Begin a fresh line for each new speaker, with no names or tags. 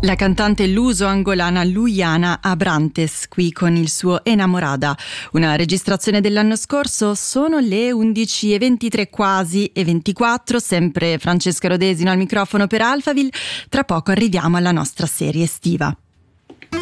La cantante luso-angolana Luiana Abrantes qui con il suo Enamorada, una registrazione dell'anno scorso. Sono le 11:23 quasi e 24, sempre Francesca Rodesino al microfono per Alphaville. Tra poco arriviamo alla nostra serie estiva.